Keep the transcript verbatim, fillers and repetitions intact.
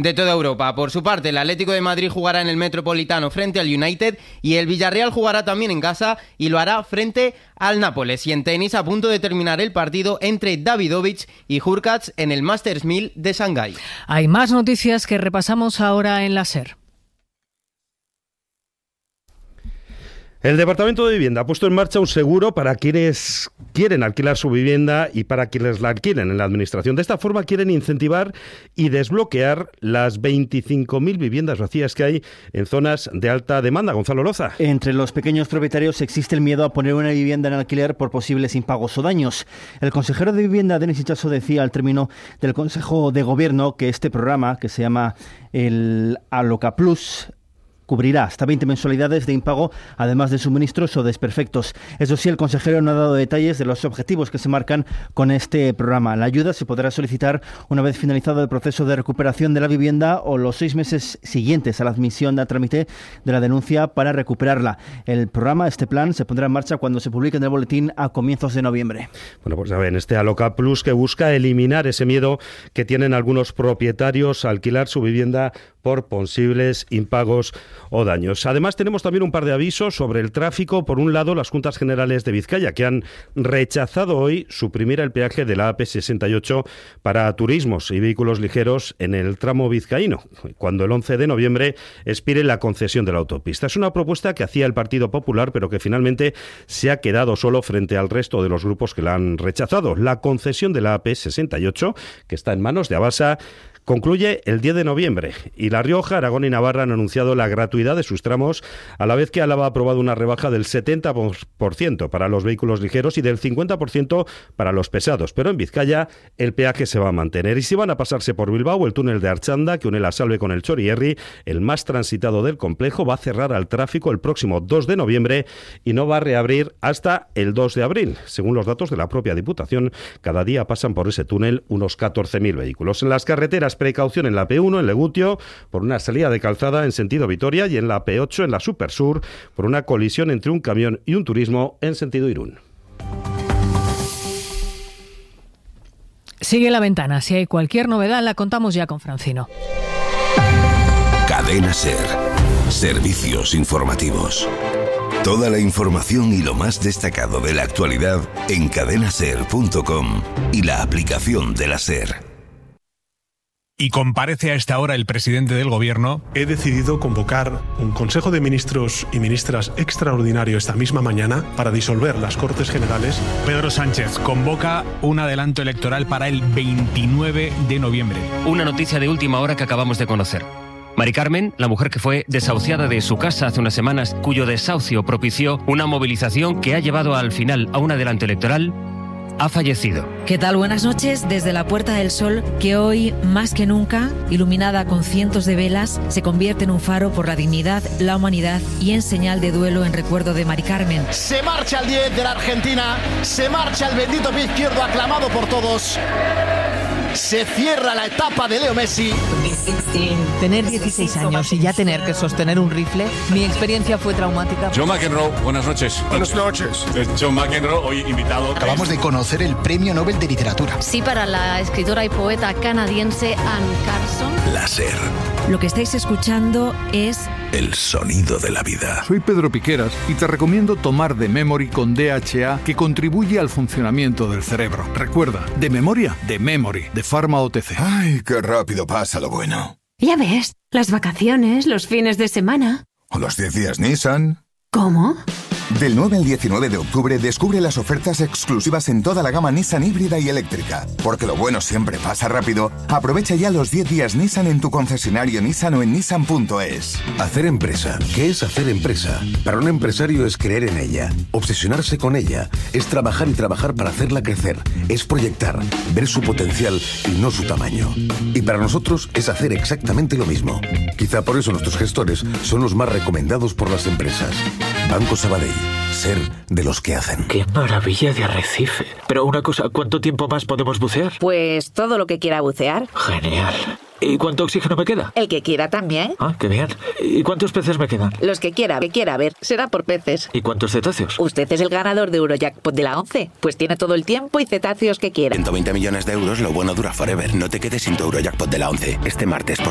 de toda Europa. Por su parte, el Atlético de Madrid jugará en el Metropolitano frente al United y el Villarreal jugará también en casa y lo hará frente al Nápoles. Y en tenis, a punto de terminar el partido entre Davidovich y Hurkacz en el Masters mil de Shanghái. Hay más noticias que repasamos ahora en la SER. El Departamento de Vivienda ha puesto en marcha un seguro para quienes quieren alquilar su vivienda y para quienes la alquilen en la Administración. De esta forma quieren incentivar y desbloquear las veinticinco mil viviendas vacías que hay en zonas de alta demanda. Gonzalo Loza. Entre los pequeños propietarios existe el miedo a poner una vivienda en alquiler por posibles impagos o daños. El consejero de Vivienda, Denis Itxaso, decía al término del Consejo de Gobierno que este programa, que se llama el Aloca Plus, cubrirá hasta veinte mensualidades de impago, además de suministros o desperfectos. Eso sí, el consejero no ha dado detalles de los objetivos que se marcan con este programa. La ayuda se podrá solicitar una vez finalizado el proceso de recuperación de la vivienda o los seis meses siguientes a la admisión a trámite de la denuncia para recuperarla. El programa, este plan, se pondrá en marcha cuando se publique en el boletín a comienzos de noviembre. Bueno, pues saben, este Aloca Plus que busca eliminar ese miedo que tienen algunos propietarios a alquilar su vivienda por posibles impagos o daños. Además, tenemos también un par de avisos sobre el tráfico. Por un lado, las Juntas Generales de Vizcaya, que han rechazado hoy suprimir el peaje de la A P sesenta y ocho para turismos y vehículos ligeros en el tramo vizcaíno, cuando el once de noviembre expire la concesión de la autopista. Es una propuesta que hacía el Partido Popular, pero que finalmente se ha quedado solo frente al resto de los grupos que la han rechazado. La concesión de la A P sesenta y ocho, que está en manos de Abasa, concluye el diez de noviembre y La Rioja, Aragón y Navarra han anunciado la gratuidad de sus tramos, a la vez que Álava ha aprobado una rebaja del setenta por ciento para los vehículos ligeros y del cincuenta por ciento para los pesados. Pero en Vizcaya el peaje se va a mantener. Y si van a pasarse por Bilbao, el túnel de Archanda, que une La Salve con el Chorierri, el más transitado del complejo, va a cerrar al tráfico el próximo dos de noviembre y no va a reabrir hasta el dos de abril. Según los datos de la propia Diputación, cada día pasan por ese túnel unos catorce mil vehículos. En las carreteras, precaución en la P uno en Legutio por una salida de calzada en sentido Vitoria y en la P ocho en la Supersur por una colisión entre un camión y un turismo en sentido Irún. Sigue La Ventana. Si hay cualquier novedad, la contamos ya con Francino. Cadena SER. Servicios informativos. Toda la información y lo más destacado de la actualidad en cadena ser punto com y la aplicación de la SER. Y comparece a esta hora el presidente del Gobierno. He decidido convocar un Consejo de Ministros y Ministras extraordinario esta misma mañana para disolver las Cortes Generales. Pedro Sánchez convoca un adelanto electoral para el veintinueve de noviembre. Una noticia de última hora que acabamos de conocer. Mari Carmen, la mujer que fue desahuciada de su casa hace unas semanas, cuyo desahucio propició una movilización que ha llevado al final a un adelanto electoral, ha fallecido. ¿Qué tal? Buenas noches desde la Puerta del Sol, que hoy, más que nunca, iluminada con cientos de velas, se convierte en un faro por la dignidad, la humanidad y en señal de duelo en recuerdo de Mari Carmen. Se marcha el diez de la Argentina, se marcha el bendito pie izquierdo aclamado por todos. Se cierra la etapa de Leo Messi. Tener dieciséis años y ya tener que sostener un rifle, mi experiencia fue traumática. John McEnroe, buenas noches. Buenas noches. John McEnroe, hoy invitado. Acabamos de conocer el Premio Nobel de Literatura. Sí, para la escritora y poeta canadiense Anne Carson. La SER. Lo que estáis escuchando es el sonido de la vida. Soy Pedro Piqueras y te recomiendo tomar The Memory con D H A, que contribuye al funcionamiento del cerebro. Recuerda, de memoria, The Memory, de Pharma O T C. Ay, qué rápido pasa lo bueno. Ya ves, las vacaciones, los fines de semana. O los diez días Nissan. ¿Cómo? Del nueve al diecinueve de octubre descubre las ofertas exclusivas en toda la gama Nissan híbrida y eléctrica. Porque lo bueno siempre pasa rápido. Aprovecha ya los diez días Nissan en tu concesionario Nissan o en nissan punto es. Hacer empresa. ¿Qué es hacer empresa? Para un empresario es creer en ella, obsesionarse con ella, es trabajar y trabajar para hacerla crecer, es proyectar, ver su potencial y no su tamaño. Y para nosotros es hacer exactamente lo mismo. Quizá por eso nuestros gestores son los más recomendados por las empresas. Banco Sabadell. Ser de los que hacen. ¡Qué maravilla de arrecife! Pero una cosa, ¿cuánto tiempo más podemos bucear? Pues todo lo que quiera bucear. Genial. ¿Y cuánto oxígeno me queda? El que quiera también. Ah, qué bien. ¿Y cuántos peces me quedan? Los que quiera, que quiera ver. Será por peces. ¿Y cuántos cetáceos? Usted es el ganador de Eurojackpot de la once. Pues tiene todo el tiempo y cetáceos que quiera. ciento veinte millones de euros, lo bueno dura forever. No te quedes sin tu Eurojackpot de la once. Este martes, por